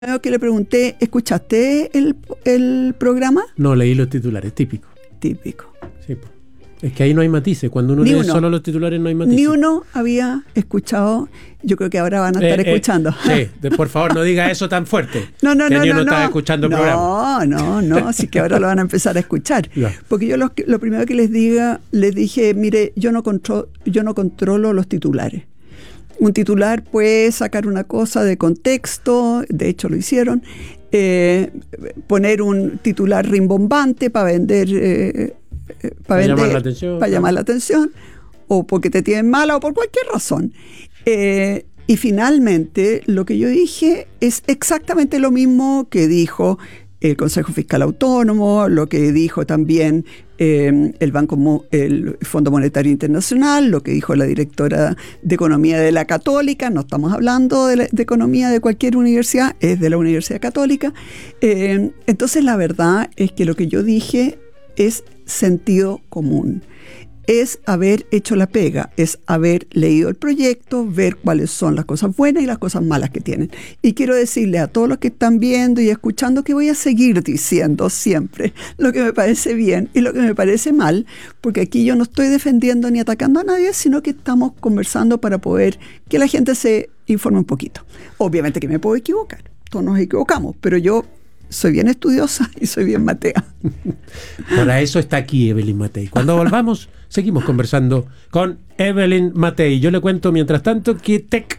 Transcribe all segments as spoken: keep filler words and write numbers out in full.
Que le pregunté, ¿escuchaste el, el programa? No, leí los titulares, típico. Típico. Sí, es que ahí no hay matices. Cuando uno Ni lee uno. solo los titulares no hay matices. Ni uno había escuchado. Yo creo que ahora van a estar eh, escuchando. Eh, sí, de, por favor, no diga eso tan fuerte. No, no, que no, ni no, uno no. está escuchando el no, programa. No, no, no. Así que ahora lo van a empezar a escuchar. Ya. Porque yo lo, lo primero que les diga, les dije, mire, yo no controlo, yo no controlo los titulares. Un titular puede sacar una cosa de contexto, de hecho lo hicieron, eh, poner un titular rimbombante para vender, eh, para, para vender llamar la atención, para claro. llamar la atención, o porque te tienen mala o por cualquier razón. Eh, y finalmente lo que yo dije es exactamente lo mismo que dijo el Consejo Fiscal Autónomo, lo que dijo también eh, el Banco, el Fondo Monetario Internacional, lo que dijo la directora de Economía de la Católica. No estamos hablando de, la, de economía de cualquier universidad, es de la Universidad Católica. Eh, entonces la verdad es que lo que yo dije es sentido común. Es haber hecho la pega, es haber leído el proyecto, ver cuáles son las cosas buenas y las cosas malas que tienen. Y quiero decirle a todos los que están viendo y escuchando que voy a seguir diciendo siempre lo que me parece bien y lo que me parece mal, porque aquí yo no estoy defendiendo ni atacando a nadie, sino que estamos conversando para poder que la gente se informe un poquito. Obviamente que me puedo equivocar, todos nos equivocamos, pero yo soy bien estudiosa y soy bien matea. Para eso está aquí Evelyn Matei. Cuando volvamos, seguimos conversando con Evelyn Matei. Yo le cuento, mientras tanto, que Tec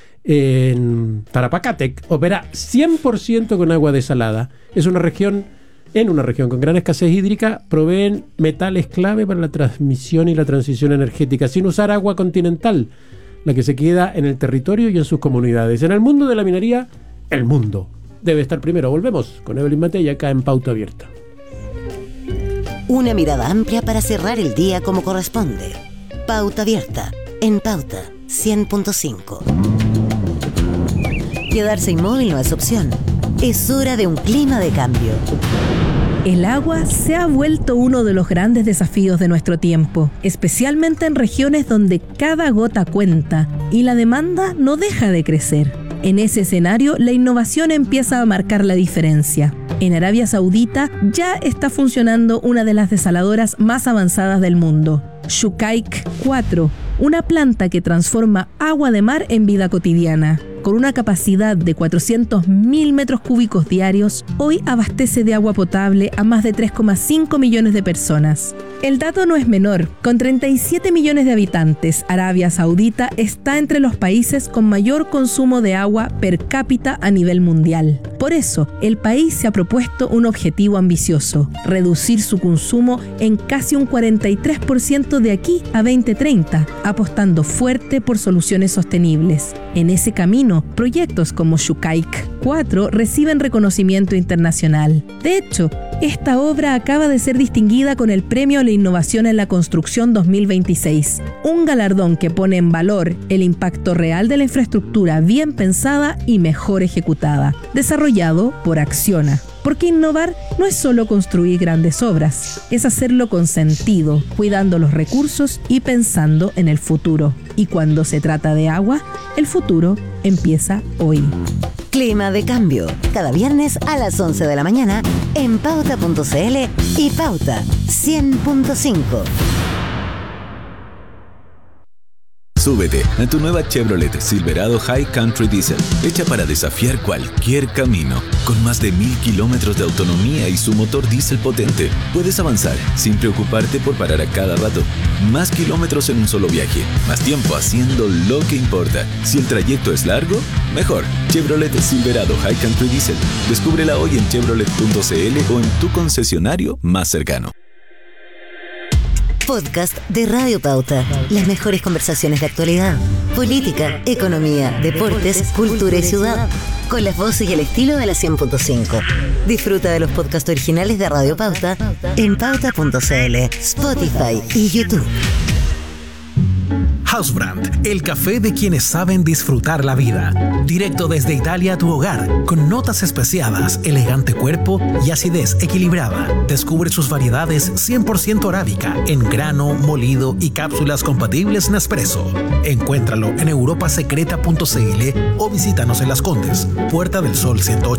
en Tarapacá-Tec opera cien por ciento con agua desalada. Es una región, en una región con gran escasez hídrica, proveen metales clave para la transmisión y la transición energética, sin usar agua continental, la que se queda en el territorio y en sus comunidades. En el mundo de la minería, el mundo debe estar primero. Volvemos con Evelyn Matei acá en Pauta Abierta. Una mirada amplia para cerrar el día como corresponde. Pauta Abierta, en Pauta cien punto cinco. Quedarse inmóvil no es opción. Es hora de un clima de cambio. El agua se ha vuelto uno de los grandes desafíos de nuestro tiempo, especialmente en regiones donde cada gota cuenta y la demanda no deja de crecer. En ese escenario, la innovación empieza a marcar la diferencia. En Arabia Saudita ya está funcionando una de las desaladoras más avanzadas del mundo, Shukaik cuatro, una planta que transforma agua de mar en vida cotidiana. Con una capacidad de cuatrocientos mil metros cúbicos diarios, hoy abastece de agua potable a más de tres coma cinco millones de personas. El dato no es menor. Con treinta y siete millones de habitantes, Arabia Saudita está entre los países con mayor consumo de agua per cápita a nivel mundial. Por eso, el país se ha propuesto un objetivo ambicioso: reducir su consumo en casi un cuarenta y tres por ciento de aquí a veinte treinta, apostando fuerte por soluciones sostenibles. En ese camino, proyectos como Shukaik cuatro reciben reconocimiento internacional. De hecho, esta obra acaba de ser distinguida con el Premio a la Innovación en la Construcción dos mil veintiséis, un galardón que pone en valor el impacto real de la infraestructura bien pensada y mejor ejecutada, desarrollado por Acciona. Porque innovar no es solo construir grandes obras, es hacerlo con sentido, cuidando los recursos y pensando en el futuro. Y cuando se trata de agua, el futuro empieza hoy. Clima de cambio, cada viernes a las once de la mañana en pauta punto cl y Pauta cien punto cinco. Súbete a tu nueva Chevrolet Silverado High Country Diesel, hecha para desafiar cualquier camino. Con más de mil kilómetros de autonomía y su motor diésel potente, puedes avanzar sin preocuparte por parar a cada rato. Más kilómetros en un solo viaje, más tiempo haciendo lo que importa. Si el trayecto es largo, mejor. Chevrolet Silverado High Country Diesel. Descúbrela hoy en chevrolet punto cl o en tu concesionario más cercano. Podcast de Radio Pauta. Las mejores conversaciones de actualidad, política, economía, deportes, cultura y ciudad. Con las voces y el estilo de la cien punto cinco. Disfruta de los podcasts originales de Radio Pauta en pauta punto cl, Spotify y YouTube. Housebrand, el café de quienes saben disfrutar la vida. Directo desde Italia a tu hogar, con notas especiadas, elegante cuerpo y acidez equilibrada. Descubre sus variedades cien por ciento arábica, en grano, molido y cápsulas compatibles Nespresso. Encuéntralo en europasecreta punto c l o visítanos en Las Condes, Puerta del Sol ciento ocho.